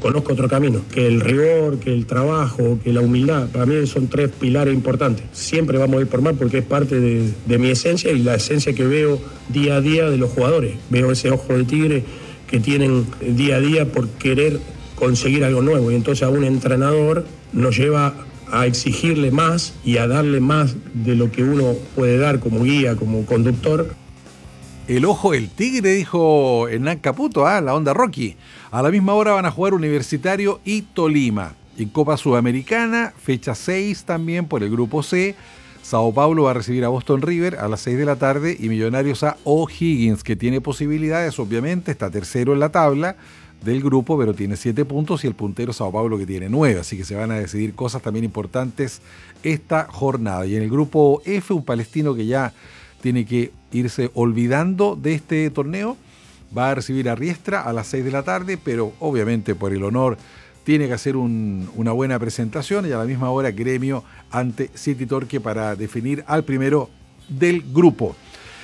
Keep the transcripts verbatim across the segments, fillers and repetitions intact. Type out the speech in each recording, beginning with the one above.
conozco otro camino, que el rigor, que el trabajo, que la humildad. Para mí son tres pilares importantes. Siempre vamos a ir por más porque es parte de, de mi esencia y la esencia que veo día a día de los jugadores. Veo ese ojo de tigre que tienen día a día por querer conseguir algo nuevo, y entonces a un entrenador nos lleva a exigirle más y a darle más de lo que uno puede dar como guía, como conductor. El ojo del tigre, dijo Hernán Caputo, ¿ah? La onda Rocky. A la misma hora van a jugar Universitario y Tolima. En Copa Sudamericana, fecha seis también por el grupo C. Sao Paulo va a recibir a Boston River a las seis de la tarde y Millonarios a O'Higgins, que tiene posibilidades, obviamente, está tercero en la tabla del grupo, pero tiene siete puntos, y el puntero Sao Paulo, que tiene nueve, así que se van a decidir cosas también importantes esta jornada. Y en el grupo F, un palestino que ya tiene que irse olvidando de este torneo, va a recibir a Riestra a las seis de la tarde, pero obviamente por el honor tiene que hacer un, una buena presentación, y a la misma hora Gremio ante City Torque para definir al primero del grupo.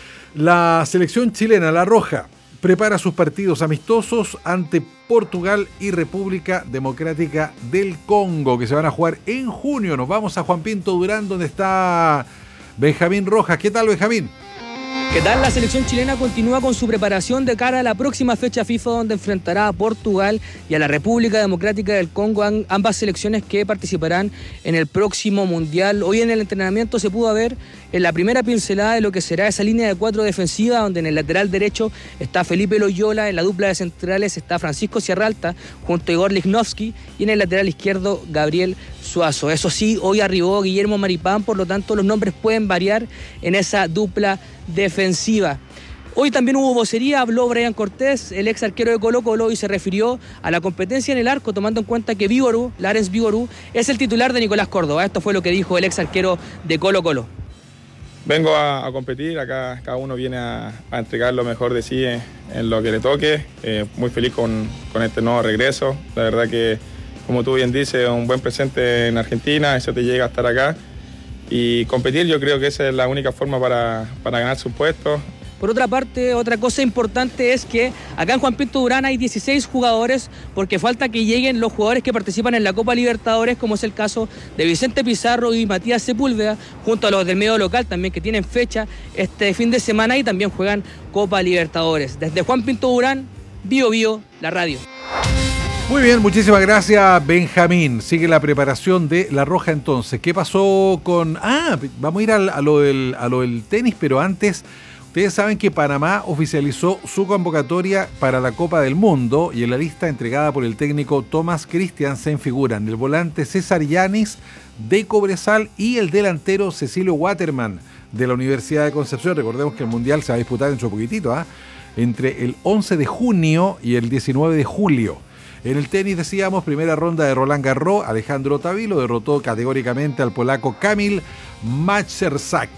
La selección chilena, la Roja, prepara sus partidos amistosos ante Portugal y República Democrática del Congo, que se van a jugar en junio. Nos vamos a Juan Pinto Durán, donde está Benjamín Rojas. ¿Qué tal, Benjamín? ¿Qué tal? La selección chilena continúa con su preparación de cara a la próxima fecha FIFA, donde enfrentará a Portugal y a la República Democrática del Congo, ambas selecciones que participarán en el próximo Mundial. Hoy en el entrenamiento se pudo ver en la primera pincelada de lo que será esa línea de cuatro defensiva, donde en el lateral derecho está Felipe Loyola, en la dupla de centrales está Francisco Sierralta junto a Igor Lichnowsky, y en el lateral izquierdo Gabriel Suazo. Eso sí, hoy arribó Guillermo Maripán, por lo tanto los nombres pueden variar en esa dupla defensiva. Hoy también hubo vocería, habló Brian Cortés, el ex arquero de Colo-Colo, y se refirió a la competencia en el arco, tomando en cuenta que Vigorú, Lawrence Vigorú, es el titular de Nicolás Córdoba. Esto fue lo que dijo el ex arquero de Colo-Colo. Vengo a, a competir, acá cada uno viene a, a entregar lo mejor de sí en, en lo que le toque. Eh, muy feliz con, con este nuevo regreso. La verdad que, como tú bien dices, un buen presente en Argentina, eso te llega a estar acá. Y competir, yo creo que esa es la única forma para, para ganarse un puesto. Por otra parte, otra cosa importante es que acá en Juan Pinto Durán hay dieciséis jugadores, porque falta que lleguen los jugadores que participan en la Copa Libertadores, como es el caso de Vicente Pizarro y Matías Sepúlveda, junto a los del medio local también, que tienen fecha este fin de semana y también juegan Copa Libertadores. Desde Juan Pinto Durán, Bio Bio, la radio. Muy bien, muchísimas gracias, Benjamín. Sigue la preparación de La Roja entonces. ¿Qué pasó con...? Ah, vamos a ir a, a, lo del, a lo del tenis, pero antes... Ustedes saben que Panamá oficializó su convocatoria para la Copa del Mundo, y en la lista entregada por el técnico Thomas Christiansen figuran el volante César Yanis de Cobresal y el delantero Cecilio Waterman de la Universidad de Concepción. Recordemos que el Mundial se va a disputar dentro de poquitito, ¿eh? entre el once de junio y el diecinueve de julio. En el tenis, decíamos, primera ronda de Roland Garros, Alejandro Tavilo derrotó categóricamente al polaco Kamil Macherczak.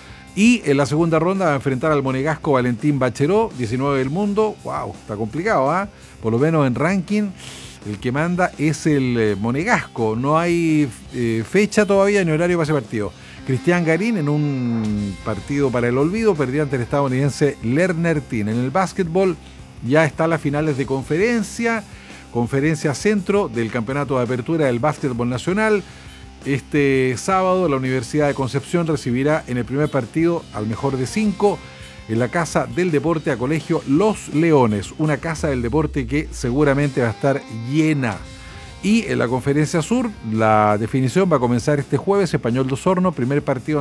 Y en la segunda ronda va a enfrentar al monegasco Valentín Bacheró, diecinueve del mundo. ¡Wow! Está complicado, ¿ah? ¿eh? Por lo menos en ranking, el que manda es el eh, monegasco. No hay eh, fecha todavía ni horario para ese partido. Cristian Garín, en un partido para el olvido, perdió ante el estadounidense Lerner Tin. En el básquetbol ya están las finales de conferencia. Conferencia centro del Campeonato de Apertura del Básquetbol Nacional. Este sábado la Universidad de Concepción recibirá en el primer partido al mejor de cinco en la Casa del Deporte a Colegio Los Leones, una casa del deporte que seguramente va a estar llena. Y en la Conferencia Sur la definición va a comenzar este jueves, Español de Osorno, primer partido